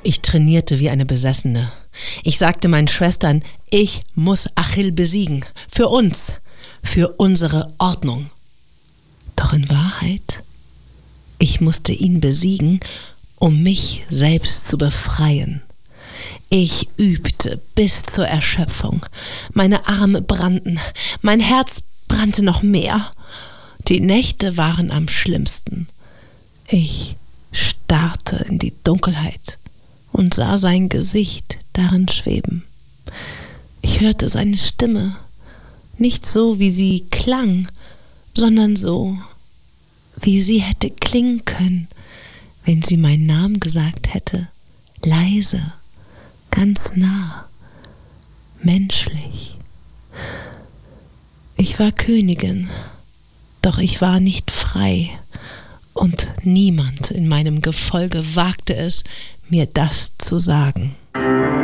Ich trainierte wie eine Besessene. Ich sagte meinen Schwestern, ich muss Achill besiegen. Für uns. Für unsere Ordnung. Doch in Wahrheit, ich musste ihn besiegen, um mich selbst zu befreien. Ich übte bis zur Erschöpfung. Meine Arme brannten, mein Herz brannte noch mehr. Die Nächte waren am schlimmsten. Ich starrte in die Dunkelheit und sah sein Gesicht darin schweben. Ich hörte seine Stimme, nicht so, wie sie klang, sondern so, wie sie hätte klingen können, wenn sie meinen Namen gesagt hätte, leise, ganz nah, menschlich. Ich war Königin, doch ich war nicht frei, und niemand in meinem Gefolge wagte es, mir das zu sagen.